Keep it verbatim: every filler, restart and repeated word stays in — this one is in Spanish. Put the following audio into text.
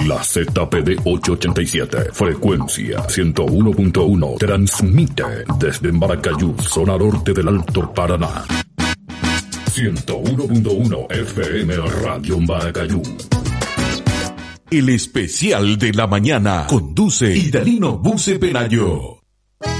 La Z P D ochocientos ochenta y siete, frecuencia ciento uno punto uno, transmite desde Maracayú, zona norte del Alto Paraná. ciento uno punto uno F M Radio Maracayú. El especial de la mañana conduce Idalino Buce Pelayo.